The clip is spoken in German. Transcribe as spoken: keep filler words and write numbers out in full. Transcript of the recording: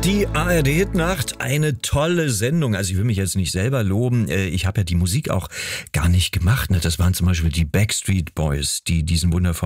Die A R D-Hitnacht, eine tolle Sendung. Also ich will mich jetzt nicht selber loben. Ich habe ja die Musik auch gar nicht gemacht. Das waren zum Beispiel die Backstreet Boys, die diesen wundervollen